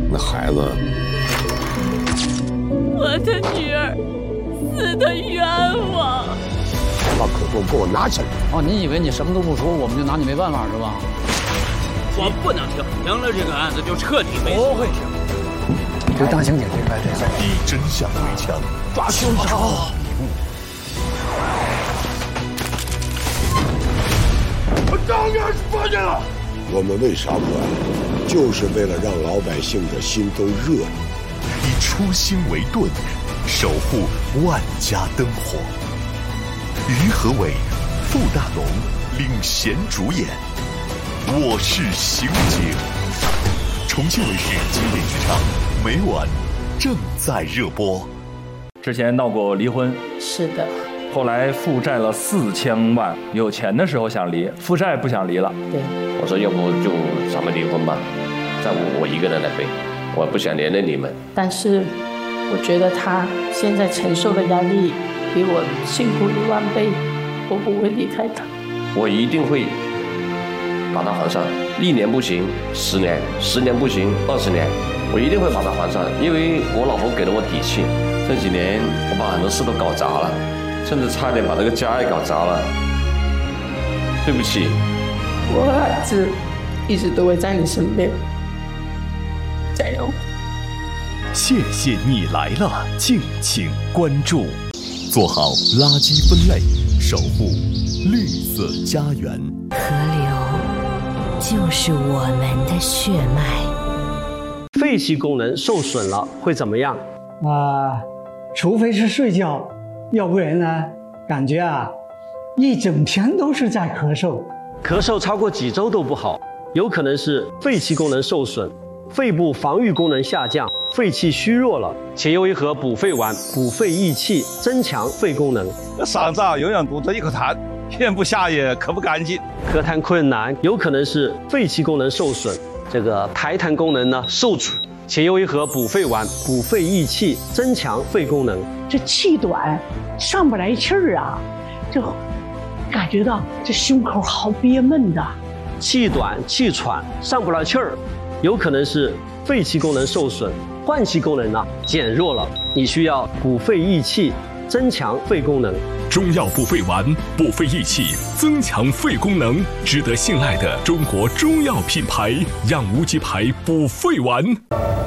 那孩子， 我的女儿死得冤枉。 把可动给我拿起来！ 哦，你以为你什么都不说，我们就拿你没办法是吧？ 我不能停，停了这个案子就彻底没。 不会停。 就张刑警这边这事， 以真相为枪， 抓凶手！ 我当然是发现了。 我们为啥管？就是为了让老百姓的心都热了。 以初心为盾，守护万家灯火。于和伟、傅大龙领衔主演，《我是刑警》。重庆卫视经典剧场，每晚正在热播。 之前闹过离婚， 是的。 后来负债了4000万，有钱的时候想离，负债不想离了。 对， 我说要不就咱们离婚吧，债务我一个人来背，我不想连累你们。 但是我觉得他现在承受的压力比我辛苦10000倍，我不会离开他。 我一定会把他还上，1年不行10年，10年不行20年，我一定会把他还上，因为我老婆给了我底气。这几年我把很多事都搞砸了，甚至差点把这个家也搞砸了，对不起。 我儿子一直都会在你身边，加油！ 谢谢你来了，敬请关注，做好垃圾分类，守护绿色家园。 河流就是我们的血脉。 肺气功能受损了会怎么样？ 除非是睡觉，要不然呢，感觉一整天都是在咳嗽。 咳嗽超过几周都不好，有可能是肺气功能受损，肺部防御功能下降，肺气虚弱了。且优一盒补肺丸，补肺益气，增强肺功能。 嗓子永远堵着一口痰，咽不下也咳不干净。 咳痰困难，有可能是肺气功能受损，这个排痰功能呢受阻。且优一盒补肺丸，补肺益气，增强肺功能。 这气短，上不来气儿啊，就感觉到这胸口好憋闷的。 气短气喘，上不来气儿，有可能是肺气功能受损，换气功能呢减弱了，你需要补肺益气，增强肺功能。 中药补肺丸，补肺益气，增强肺功能，值得信赖的中国中药品牌——养无极牌补肺丸。